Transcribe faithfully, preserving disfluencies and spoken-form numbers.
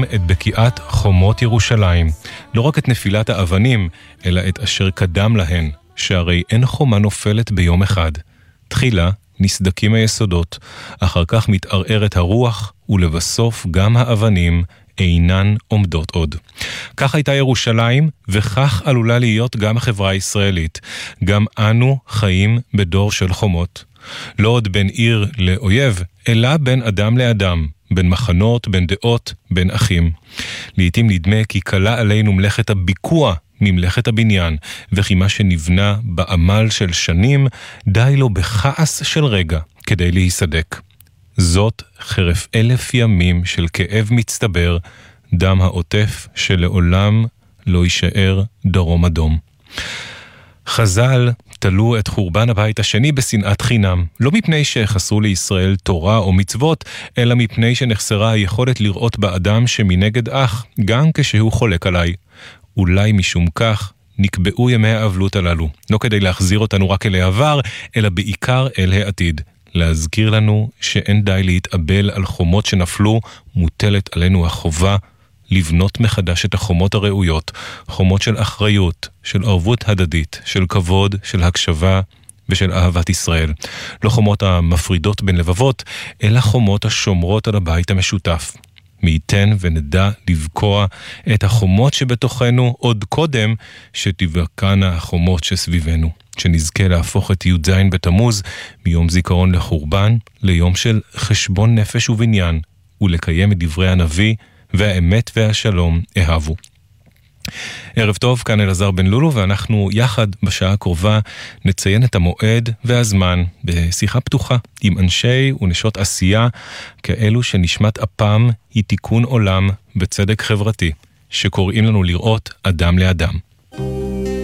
את בקיעת חומות ירושלים, לא רק את נפילת האבנים, אלא את אשר קדם להן, שהרי אין חומה נופלת ביום אחד. תחילה נסדקים היסודות, אחר כך מתערערת הרוח, ולבסוף גם האבנים אינן עומדות עוד. כך הייתה ירושלים, וכך עלולה להיות גם החברה הישראלית. גם אנו חיים בדור של חומות. לא עוד בין עיר לאויב, אלא בין אדם לאדם, בין מחנות, בין דעות, בין אחים. לעתים נדמה כי קלה עלינו מלאכת הביקוע ממלאכת הבניין, וכי מה שנבנה בעמל של שנים, די לו בכעס של רגע כדי להיסדק. זאת חרף אלף ימים של כאב מצטבר, דם העוטף שלעולם לא יישאר דרום אדום. חז"ל תלו את חורבן הבית השני בשנאת חינם, לא מפני שחסרו לישראל תורה או מצוות, אלא מפני שנחסרה היכולת לראות באדם שמנגד אח, גם כשהוא חולק עליי. אולי משום כך נקבעו ימי האבלות הללו, לא כדי להחזיר אותנו רק אל העבר, אלא בעיקר אל העתיד. להזכיר לנו שאין די להתאבל על חומות שנפלו, מוטלת עלינו החובה לבנות מחדש את החומות הראויות, חומות של אחריות, של ערבות הדדית, של כבוד, של הקשבה ושל אהבת ישראל. לא חומות המפרידות בין לבבות, אלא חומות השומרות על הבית המשותף. מי ייתן ונדע לבקוע את החומות שבתוכנו עוד קודם שתבקענה החומות שסביבנו. שנזכה להפוך את י"ז בתמוז מיום זיכרון לחורבן ליום של חשבון נפש ובניין, ולקיים את דברי הנביא והאמת והשלום אהבו. ערב טוב, כאן אלעזר בן לולו, ואנחנו יחד בשעה הקרובה נציין את המועד והזמן בשיחה פתוחה עם אנשי ונשות עשייה כאלו שנשמת אפם היא תיקון עולם בצדק חברתי, שקוראים לנו לראות אדם לאדם.